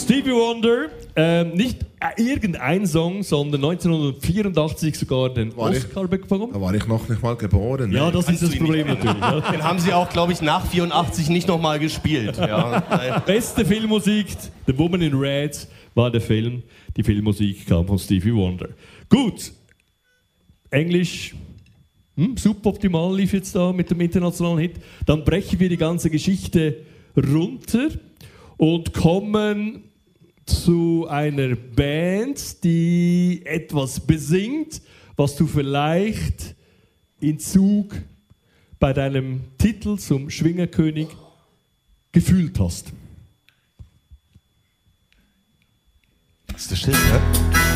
Stevie Wonder, nicht irgendein Song, sondern 1984 sogar den Oscar bekommen. Da war ich noch nicht mal geboren. Ja, das ist das Problem natürlich. Ja. Den haben sie auch, glaube ich, nach 84 nicht nochmal gespielt. Ja. Beste Filmmusik, The Woman in Red, war der Film. Die Filmmusik kam von Stevie Wonder. Gut, Englisch, suboptimal lief jetzt da mit dem internationalen Hit. Dann brechen wir die ganze Geschichte runter und kommen zu einer Band, die etwas besingt, was du vielleicht in Zug bei deinem Titel zum Schwingerkönig gefühlt hast. Ist das still, ne?